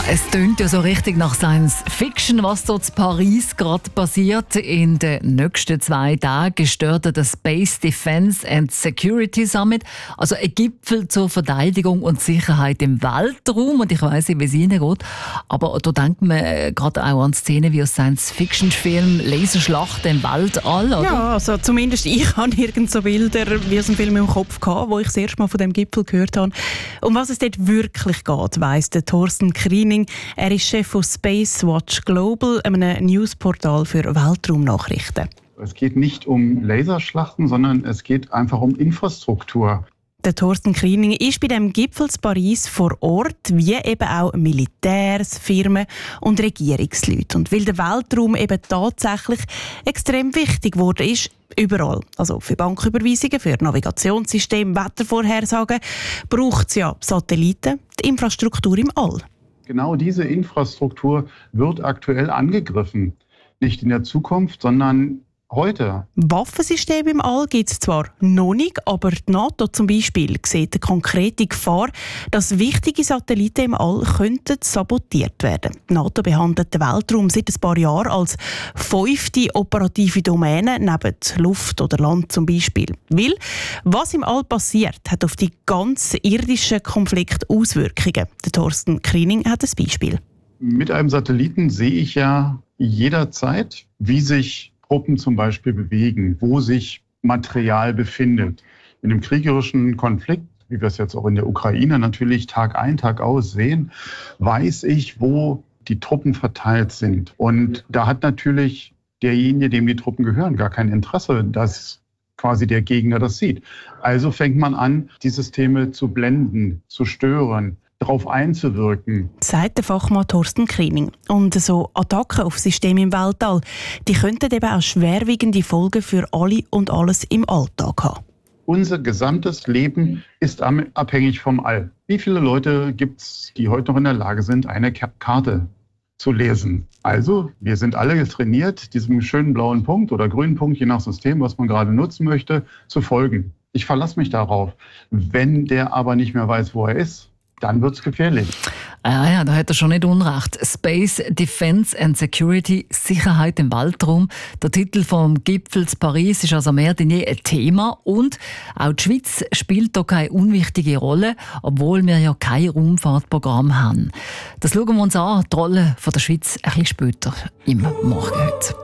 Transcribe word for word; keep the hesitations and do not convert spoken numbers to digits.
Es tönt ja so richtig nach Science Fiction, was dort in Paris gerade passiert. In den nächsten zwei Tagen startet der Space Defence and Security Summit, also ein Gipfel zur Verteidigung und Sicherheit im Weltraum. Und ich weiss nicht, wie es Ihnen geht, aber da denkt man gerade auch an Szenen wie aus Science-Fiction-Filmen, Laserschlachten im Weltall, oder? Ja, also zumindest ich habe irgend so Bilder wie aus dem Film im Kopf gehabt, wo ich das erste Mal von dem Gipfel gehört habe. Um was es dort wirklich geht, weiss der Thorsten Kriening. Er ist Chef von Space Watch Global, einem Newsportal für Weltraumnachrichten. Es geht nicht um Laserschlachten, sondern es geht einfach um Infrastruktur. Der Thorsten Kriening ist bei dem Gipfel in Paris vor Ort, wie eben auch Militärs, Firmen und Regierungsleute. Und weil der Weltraum eben tatsächlich extrem wichtig geworden ist, überall, also für Banküberweisungen, für Navigationssysteme, Wettervorhersagen, braucht es ja Satelliten, die Infrastruktur im All. Genau diese Infrastruktur wird aktuell angegriffen. Nicht in der Zukunft, sondern heute. Waffensysteme im All gibt es zwar noch nicht, aber die NATO zum Beispiel sieht eine konkrete Gefahr, dass wichtige Satelliten im All könnten sabotiert werden. Die NATO behandelt den Weltraum seit ein paar Jahren als fünfte operative Domäne, neben Luft oder Land zum Beispiel. Weil, was im All passiert, hat auf die ganzen irdischen Konflikte Auswirkungen. Der Thorsten Kriening hat ein Beispiel. Mit einem Satelliten sehe ich ja jederzeit, wie sich Truppen zum Beispiel bewegen, wo sich Material befindet. In einem kriegerischen Konflikt, wie wir es jetzt auch in der Ukraine natürlich Tag ein, Tag aus sehen, weiß ich, wo die Truppen verteilt sind. Und da hat natürlich derjenige, dem die Truppen gehören, gar kein Interesse, dass quasi der Gegner das sieht. Also fängt man an, die Systeme zu blenden, zu stören, darauf einzuwirken. Sagt der Fachmann Thorsten Kriening. Und so Attacken auf Systeme im Weltall, die könnten eben auch schwerwiegende Folgen für alle und alles im Alltag haben. Unser gesamtes Leben ist abhängig vom All. Wie viele Leute gibt es, die heute noch in der Lage sind, eine Karte zu lesen? Also, wir sind alle trainiert, diesem schönen blauen Punkt oder grünen Punkt, je nach System, was man gerade nutzen möchte, zu folgen. Ich verlasse mich darauf. Wenn der aber nicht mehr weiß, wo er ist, dann wird es gefährlich. Ah ja, da hat er schon nicht unrecht. Space Defence and Security, Sicherheit im Weltraum. Der Titel vom Gipfel in Paris ist also mehr denn je ein Thema. Und auch die Schweiz spielt da keine unwichtige Rolle, obwohl wir ja kein Raumfahrtprogramm haben. Das schauen wir uns an, die Rolle von der Schweiz, ein bisschen später im Morgen heute.